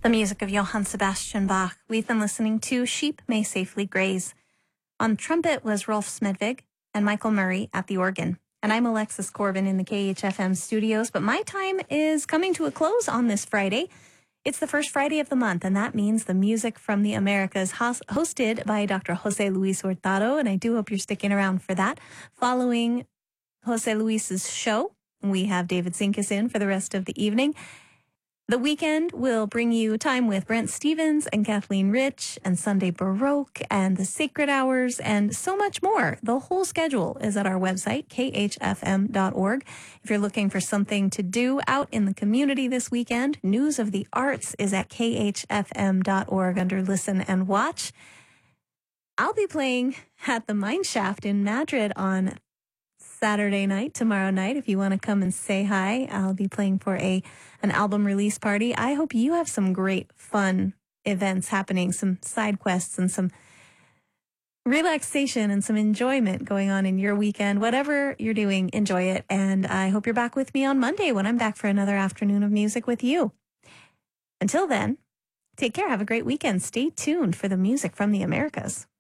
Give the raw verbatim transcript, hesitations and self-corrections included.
The music of Johann Sebastian Bach. We've been listening to Sheep May Safely Graze. On trumpet was Rolf Smedvig and Michael Murray at the organ. And I'm Alexis Corbin in the K H F M studios, but my time is coming to a close on this Friday. It's the first Friday of the month, and that means the Music from the Americas, host- hosted by Doctor Jose Luis Hurtado, and I do hope you're sticking around for that. Following Jose Luis's show, we have David Zinkus in for the rest of the evening. The weekend will bring you time with Brent Stevens and Kathleen Rich and Sunday Baroque and the Sacred Hours and so much more. The whole schedule is at our website, k h f m dot org. If you're looking for something to do out in the community this weekend, News of the Arts is at k h f m dot org under Listen and Watch. I'll be playing at the Mineshaft in Madrid on Saturday night, tomorrow night. If you want to come and say hi, I'll be playing for a an album release party. I hope you have some great fun events happening, some side quests and some relaxation and some enjoyment going on in your weekend. Whatever you're doing, enjoy it. And I hope you're back with me on Monday when I'm back for another afternoon of music with you. Until then, take care. Have a great weekend. Stay tuned for the Music from the Americas.